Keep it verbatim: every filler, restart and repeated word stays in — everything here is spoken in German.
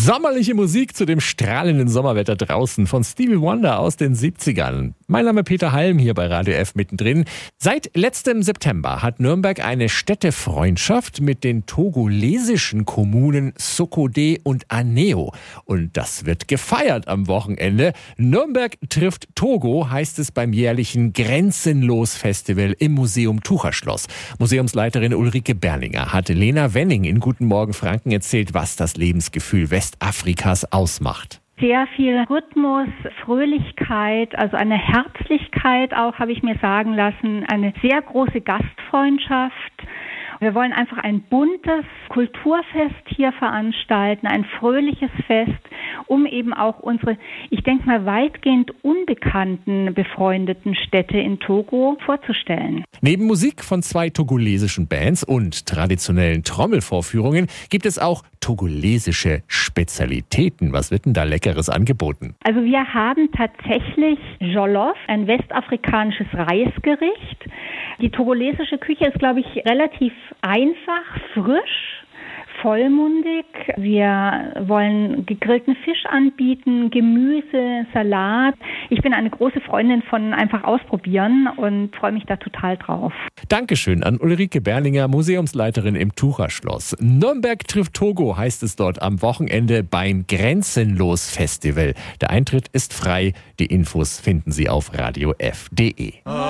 Sommerliche Musik zu dem strahlenden Sommerwetter draußen von Stevie Wonder aus den siebzigern. Mein Name ist Peter Halm, hier bei Radio F mittendrin. Seit letztem September hat Nürnberg eine Städtefreundschaft mit den togolesischen Kommunen Sokode und Aneo. Und das wird gefeiert am Wochenende. Nürnberg trifft Togo, heißt es beim jährlichen Grenzenlos-Festival im Museum Tucherschloss. Museumsleiterin Ulrike Berlinger hat Lena Wenning in Guten Morgen Franken erzählt, was das Lebensgefühl Westafrikas ausmacht. Sehr viel Rhythmus, Fröhlichkeit, also eine Herzlichkeit auch, habe ich mir sagen lassen, eine sehr große Gastfreundschaft. Wir wollen einfach ein buntes Kulturfest hier veranstalten, ein fröhliches Fest, um eben auch unsere, ich denke mal, weitgehend unbekannten, befreundeten Städte in Togo vorzustellen. Neben Musik von zwei togolesischen Bands und traditionellen Trommelvorführungen gibt es auch togolesische Spezialitäten. Was wird denn da Leckeres angeboten? Also wir haben tatsächlich Jollof, ein westafrikanisches Reisgericht. Die togolesische Küche ist, glaube ich, relativ einfach, frisch, vollmundig. Wir wollen gegrillten Fisch anbieten, Gemüse, Salat. Ich bin eine große Freundin von einfach ausprobieren und freue mich da total drauf. Dankeschön an Ulrike Berlinger, Museumsleiterin im Tucherschloss. Nürnberg trifft Togo heißt es dort am Wochenende beim Grenzenlos-Festival. Der Eintritt ist frei. Die Infos finden Sie auf radio f punkt de.